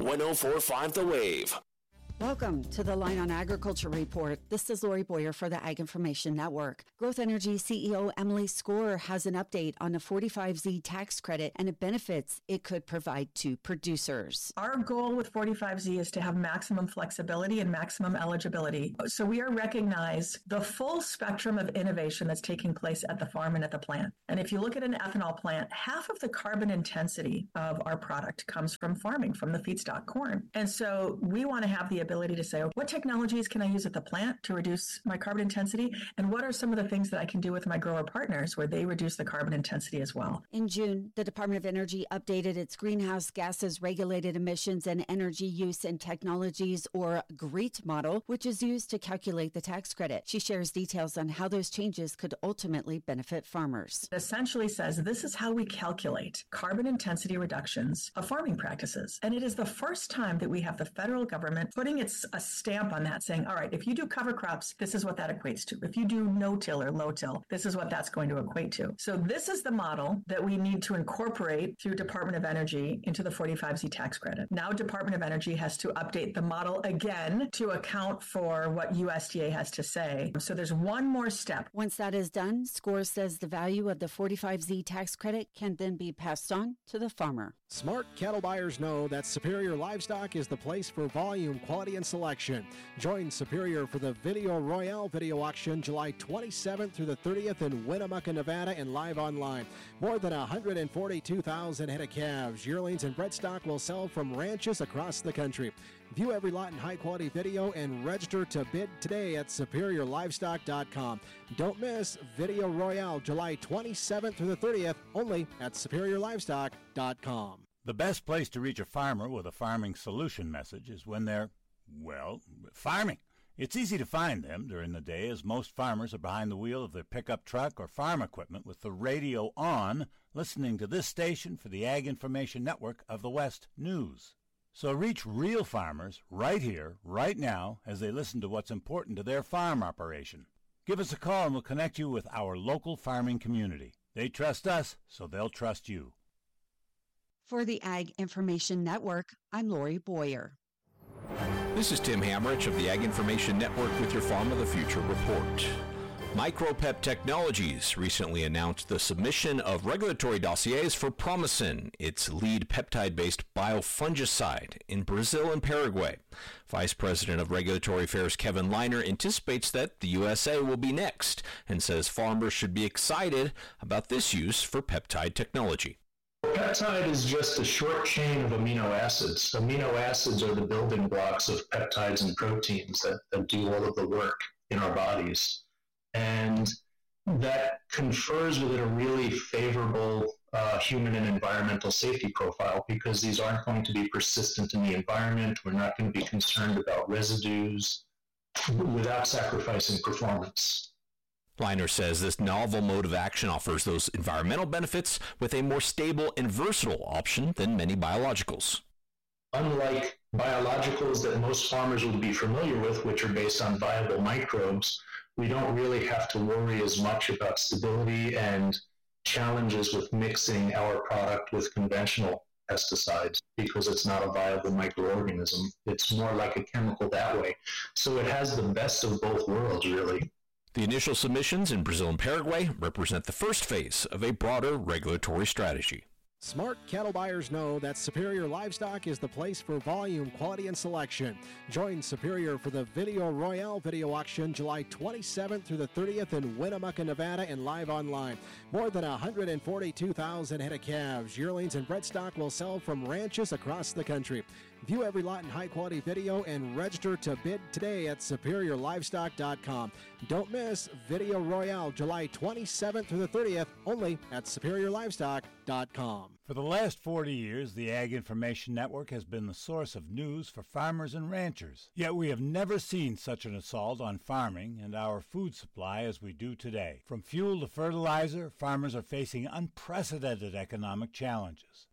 104.5 The Wave. Welcome to the Line on Agriculture Report. This is Lori Boyer for the Ag Information Network. Growth Energy CEO Emily Skor has an update on the 45Z tax credit and the benefits it could provide to producers. Our goal with 45Z is to have maximum flexibility and maximum eligibility. So we are recognize the full spectrum of innovation that's taking place at the farm and at the plant. And if you look at an ethanol plant, half of the carbon intensity of our product comes from farming, from the feedstock corn. And so we want to have the ability to say, what technologies can I use at the plant to reduce my carbon intensity? And what are some of the things that I can do with my grower partners where they reduce the carbon intensity as well? In June, the Department of Energy updated its Greenhouse Gases Regulated Emissions and Energy Use and Technologies, or GREET model, which is used to calculate the tax credit. She shares details on how those changes could ultimately benefit farmers. It essentially says this is how we calculate carbon intensity reductions of farming practices. And it is the first time that we have the federal government putting a stamp on that, saying, all right, if you do cover crops, this is what that equates to. If you do no-till or low-till, this is what that's going to equate to. So this is the model that we need to incorporate through Department of Energy into the 45Z tax credit. Now Department of Energy has to update the model again to account for what USDA has to say. So there's one more step. Once that is done, Skor says the value of the 45Z tax credit can then be passed on to the farmer. Smart cattle buyers know that Superior Livestock is the place for volume, quality, and selection. Join Superior for the Video Royale video auction July 27th through the 30th in Winnemucca, Nevada, and live online. More than 142,000 head of calves, yearlings, and bred stock will sell from ranches across the country. View every lot in high-quality video and register to bid today at SuperiorLivestock.com. Don't miss Video Royale July 27th through the 30th, only at SuperiorLivestock.com. The best place to reach a farmer with a farming solution message is when they're, farming. It's easy to find them during the day, as most farmers are behind the wheel of their pickup truck or farm equipment with the radio on, listening to this station for the Ag Information Network of the West News. So reach real farmers right here, right now, as they listen to what's important to their farm operation. Give us a call and we'll connect you with our local farming community. They trust us, so they'll trust you. For the Ag Information Network, I'm Lori Boyer. This is Tim Hamrich of the Ag Information Network with your Farm of the Future report. Micropep Technologies recently announced the submission of regulatory dossiers for Promycin, its lead peptide-based biofungicide, in Brazil and Paraguay. Vice President of Regulatory Affairs Kevin Leiner anticipates that the USA will be next and says farmers should be excited about this use for peptide technology. Peptide is just a short chain of amino acids. Amino acids are the building blocks of peptides and proteins that do all of the work in our bodies. And that confers with it a really favorable human and environmental safety profile, because these aren't going to be persistent in the environment. We're not going to be concerned about residues without sacrificing performance. Leiner says this novel mode of action offers those environmental benefits with a more stable and versatile option than many biologicals. Unlike biologicals that most farmers would be familiar with, which are based on viable microbes, we don't really have to worry as much about stability and challenges with mixing our product with conventional pesticides, because it's not a viable microorganism. It's more like a chemical that way. So it has the best of both worlds, really. The initial submissions in Brazil and Paraguay represent the first phase of a broader regulatory strategy. Smart cattle buyers know that Superior Livestock is the place for volume, quality, and selection. Join Superior for the Video Royale video auction July 27th through the 30th in Winnemucca, Nevada, and live online. More than 142,000 head of calves, yearlings, and bred stock will sell from ranches across the country. View every lot in high-quality video and register to bid today at SuperiorLivestock.com. Don't miss Video Royale July 27th through the 30th, only at SuperiorLivestock.com. For the last 40 years, the Ag Information Network has been the source of news for farmers and ranchers. Yet we have never seen such an assault on farming and our food supply as we do today. From fuel to fertilizer, farmers are facing unprecedented economic challenges.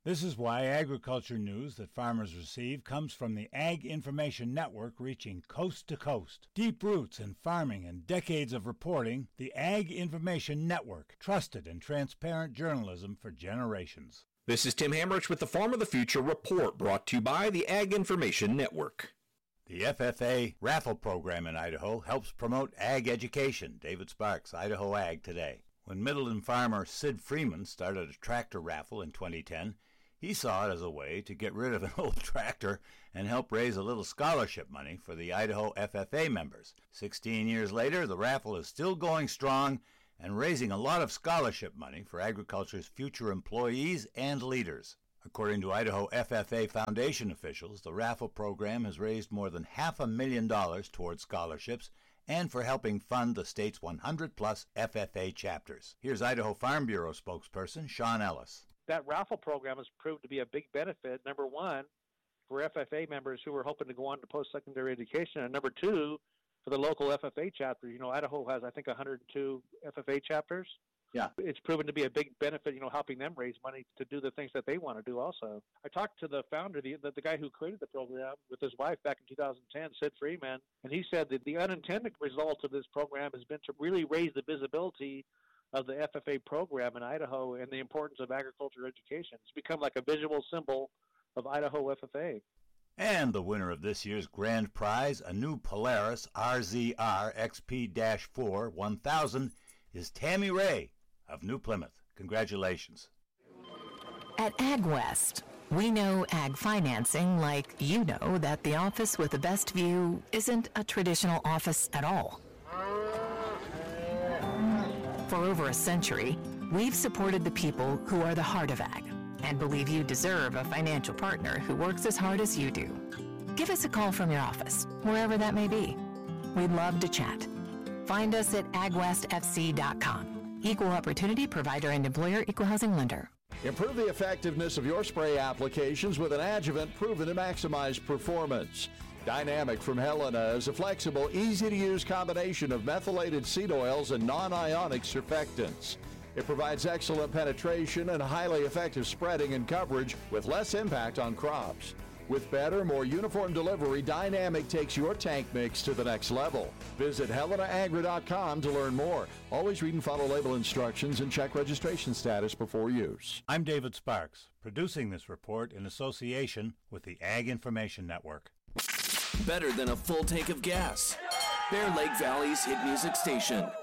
This is why agriculture news that farmers receive comes from the Ag Information Network, reaching coast to coast. Deep roots in farming and decades of reporting, the Ag Information Network, trusted and transparent journalism for generations. This is Tim Hammerich with the Farm of the Future report, brought to you by the Ag Information Network. The FFA raffle program in Idaho helps promote ag education. David Sparks, Idaho Ag Today. When Middleton farmer Sid Freeman started a tractor raffle in 2010, he saw it as a way to get rid of an old tractor and help raise a little scholarship money for the Idaho FFA members. 16 years later, the raffle is still going strong and raising a lot of scholarship money for agriculture's future employees and leaders. According to Idaho FFA Foundation officials, the raffle program has raised more than $500,000 towards scholarships and for helping fund the state's 100-plus FFA chapters. Here's Idaho Farm Bureau spokesperson Sean Ellis. That raffle program has proved to be a big benefit, number one, for FFA members who are hoping to go on to post-secondary education, and number two, for the local FFA chapter. You know, Idaho has, I think, 102 FFA chapters. Yeah. It's proven to be a big benefit, helping them raise money to do the things that they want to do also. I talked to the founder, the guy who created the program, with his wife back in 2010, Sid Freeman, and he said that the unintended result of this program has been to really raise the visibility of the FFA program in Idaho and the importance of agriculture education. It's become like a visual symbol of Idaho FFA. And the winner of this year's grand prize, a new Polaris RZR XP-4 1000, is Tammy Ray of New Plymouth. Congratulations. At AgWest, we know ag financing like you know that the office with the best view isn't a traditional office at all. For over a century, we've supported the people who are the heart of ag and believe you deserve a financial partner who works as hard as you do. Give us a call from your office, wherever that may be. We'd love to chat. Find us at agwestfc.com. Equal opportunity provider and employer, equal housing lender. Improve the effectiveness of your spray applications with an adjuvant proven to maximize performance. Dynamic from Helena is a flexible, easy-to-use combination of methylated seed oils and non-ionic surfactants. It provides excellent penetration and highly effective spreading and coverage with less impact on crops. With better, more uniform delivery, Dynamic takes your tank mix to the next level. Visit HelenaAgra.com to learn more. Always read and follow label instructions and check registration status before use. I'm David Sparks, producing this report in association with the Ag Information Network. Better than a full tank of gas. Bear Lake Valley's hit music station.